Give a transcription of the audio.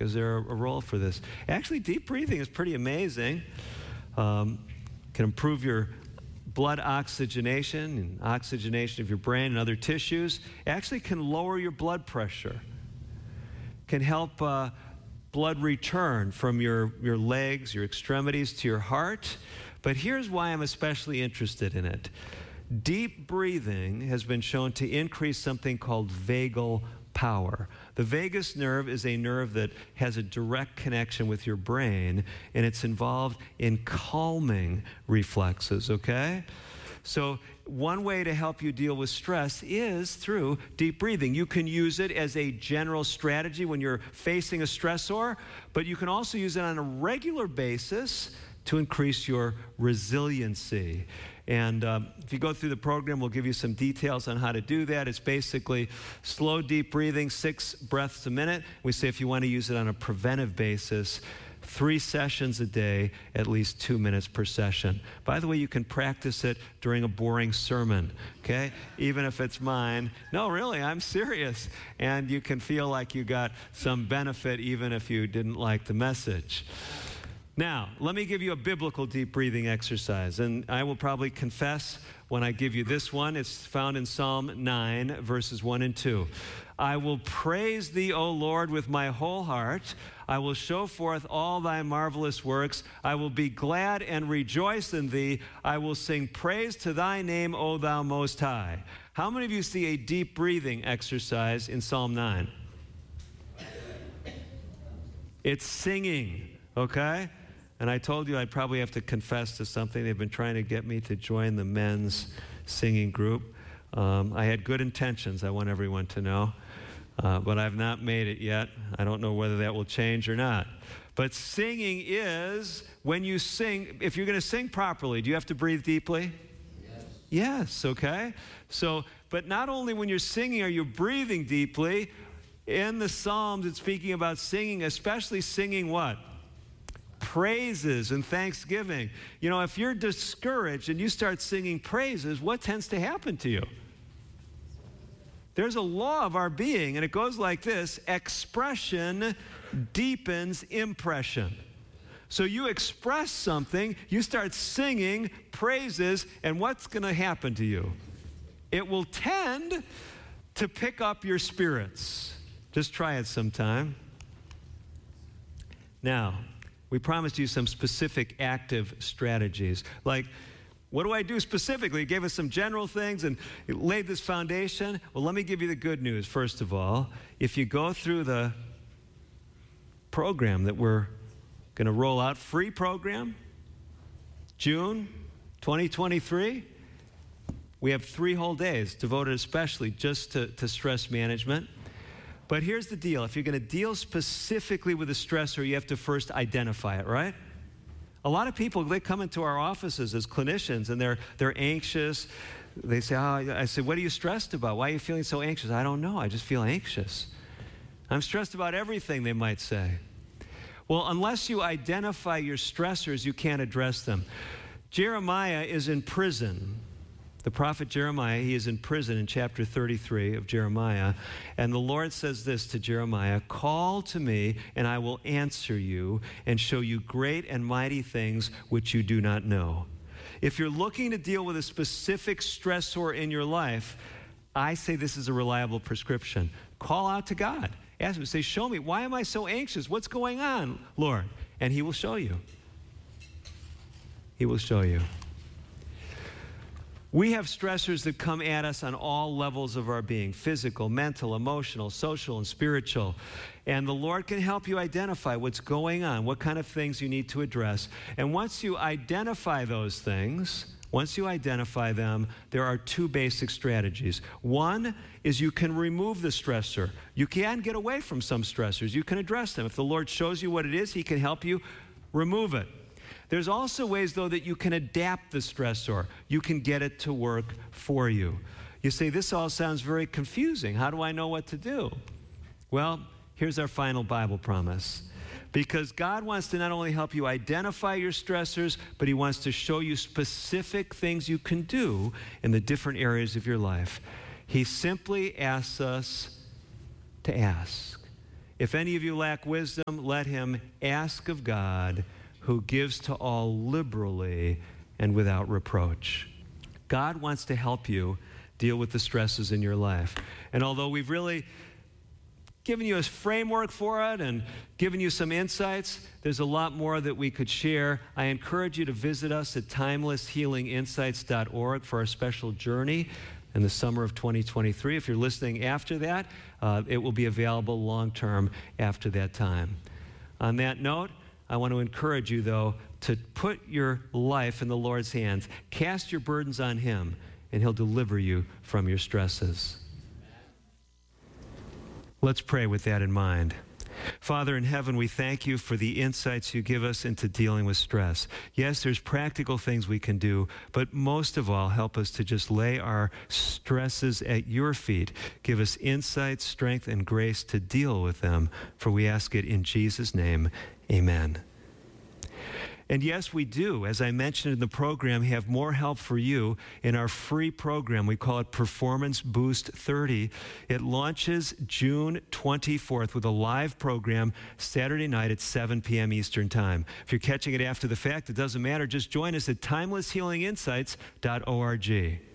Is there a role for this? Actually, deep breathing is pretty amazing. Can improve your blood oxygenation and oxygenation of your brain and other tissues. Actually can lower your blood pressure. Can help blood return from your legs, your extremities to your heart. But here's why I'm especially interested in it. Deep breathing has been shown to increase something called vagal power. The vagus nerve is a nerve that has a direct connection with your brain, and it's involved in calming reflexes, okay? So one way to help you deal with stress is through deep breathing. You can use it as a general strategy when you're facing a stressor, but you can also use it on a regular basis to increase your resiliency. And if you go through the program, we'll give you some details on how to do that. It's basically slow, deep breathing, 6 breaths a minute. We say if you want to use it on a preventive basis, 3 sessions a day, at least 2 minutes per session. By the way, you can practice it during a boring sermon, okay? Even if it's mine. No, really, I'm serious. And you can feel like you got some benefit even if you didn't like the message. Now, let me give you a biblical deep breathing exercise, and I will probably confess when I give you this one. It's found in Psalm 9, verses 1 and 2. I will praise thee, O Lord, with my whole heart. I will show forth all thy marvelous works. I will be glad and rejoice in thee. I will sing praise to thy name, O thou most high. How many of you see a deep breathing exercise in Psalm 9? It's singing, okay? And I told you I'd probably have to confess to something. They've been trying to get me to join the men's singing group. I had good intentions, I want everyone to know, but I've not made it yet. I don't know whether that will change or not. But singing is, when you sing, if you're going to sing properly, do you have to breathe deeply? Yes, okay. So, but not only when you're singing are you breathing deeply. In the Psalms, it's speaking about singing, especially singing what? Praises and thanksgiving. You know, if you're discouraged and you start singing praises, what tends to happen to you? There's a law of our being, and it goes like this: expression deepens impression. So you express something, you start singing praises, and what's going to happen to you? It will tend to pick up your spirits. Just try it sometime. Now, we promised you some specific active strategies. Like, what do I do specifically? He gave us some general things and laid this foundation. Well, let me give you the good news, first of all. If you go through the program that we're going to roll out, free program, June 2023, we have 3 whole days devoted especially just to stress management. But here's the deal. If you're going to deal specifically with a stressor, you have to first identify it, right? A lot of people, they come into our offices as clinicians, and they're anxious. They say, I said, what are you stressed about? Why are you feeling so anxious? I don't know. I just feel anxious. I'm stressed about everything, they might say. Well, unless you identify your stressors, you can't address them. Jeremiah is in prison. The prophet Jeremiah, he is in prison in chapter 33 of Jeremiah. And the Lord says this to Jeremiah: call to me, and I will answer you and show you great and mighty things which you do not know. If you're looking to deal with a specific stressor in your life, I say this is a reliable prescription. Call out to God. Ask him, say, show me, why am I so anxious? What's going on, Lord? And he will show you. He will show you. We have stressors that come at us on all levels of our being: physical, mental, emotional, social, and spiritual. And the Lord can help you identify what's going on, what kind of things you need to address. And once you identify those things, once you identify them, there are 2 basic strategies. One is you can remove the stressor. You can get away from some stressors. You can address them. If the Lord shows you what it is, he can help you remove it. There's also ways, though, that you can adapt the stressor. You can get it to work for you. You say, this all sounds very confusing. How do I know what to do? Well, here's our final Bible promise. Because God wants to not only help you identify your stressors, but he wants to show you specific things you can do in the different areas of your life. He simply asks us to ask. If any of you lack wisdom, let him ask of God, who gives to all liberally and without reproach. God wants to help you deal with the stresses in your life. And although we've really given you a framework for it and given you some insights, there's a lot more that we could share. I encourage you to visit us at timelesshealinginsights.org for our special journey in the summer of 2023. If you're listening after that, it will be available long-term after that time. On that note, I want to encourage you, though, to put your life in the Lord's hands. Cast your burdens on him, and he'll deliver you from your stresses. Let's pray with that in mind. Father in heaven, we thank you for the insights you give us into dealing with stress. Yes, there's practical things we can do, but most of all, help us to just lay our stresses at your feet. Give us insight, strength, and grace to deal with them, for we ask it in Jesus' name. Amen. And yes, we do, as I mentioned in the program, have more help for you in our free program. We call it Performance Boost 30. It launches June 24th with a live program Saturday night at 7 p.m. Eastern Time. If you're catching it after the fact, it doesn't matter. Just join us at timelesshealinginsights.org.